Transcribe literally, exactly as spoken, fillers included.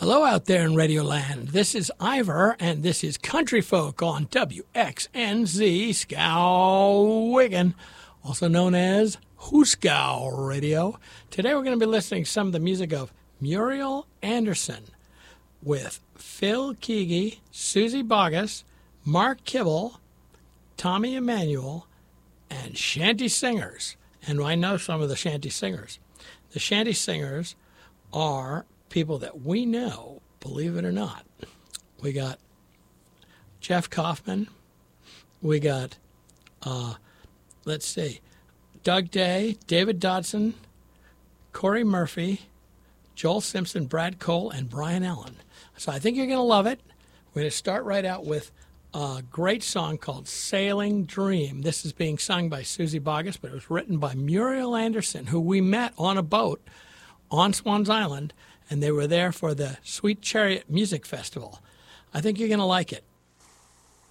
Hello out there in Radio Land. This is Ivor, and this is Country Folk on W X N Z Skowhegan, also known as Hooskow Radio. Today we're going to be listening to some of the music of Muriel Anderson with Phil Keaggy, Susie Boggess, Mark Kibble, Tommy Emmanuel, and Shanty Singers. And I know some of the Shanty Singers. The Shanty Singers are people that we know, believe it or not. We got Jeff Kaufman. We got, uh, let's see, Doug Day, David Dodson, Corey Murphy, Joel Simpson, Brad Cole, and Brian Allen. So I think you're going to love it. We're going to start right out with a great song called Sailing Dream. This is being sung by Susie Boggess, but it was written by Muriel Anderson, who we met on a boat on Swans Island, and they were there for the Sweet Chariot Music Festival. I think you're going to like it.